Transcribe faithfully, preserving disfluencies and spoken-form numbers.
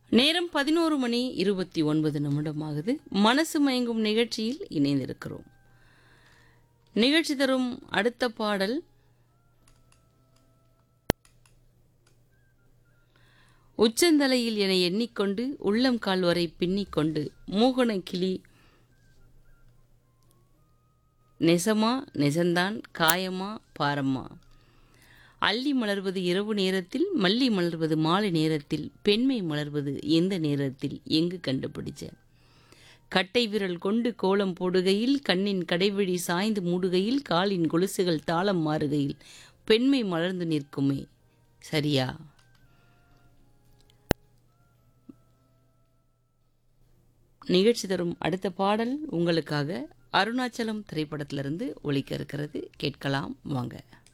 நேரம் பதினொரு மணி இருபத்தி ஒன்பது நிமிடமாகுது. மனசு மயங்கும் நிகழ்ச்சியில் இணைந்திருக்கிறோம். நிகழ்ச்சி தரும் அடுத்த பாடல் உச்சந்தலையில் என எண்ணிக்கொண்டு உள்ளம் கால் வரை பின்னிக்கொண்டு மோகன கிளி நெசமா நெசந்தான் காயமா பாரம்மா அள்ளி மலர்வது இரவு நேரத்தில், மல்லி மலர்வது மாலை நேரத்தில், பெண்மை மலர்வது எந்த நேரத்தில் எங்கு கண்டுபிடிச்ச கட்டை விரல் கொண்டு கோலம் போடுகையில், கண்ணின் கடைவிழி சாய்ந்து மூடுகையில், காலின் கொலுசுகள் தாளம் மாறுகையில் பெண்மை மலர்ந்து நிற்குமே சரியா? நிகழ்ச்சி தரும் அடுத்த பாடல் உங்களுக்காக அருணாச்சலம் திரைப்படத்திலிருந்து ஒலிக்க இருக்கிறது. கேட்கலாம் வாங்க.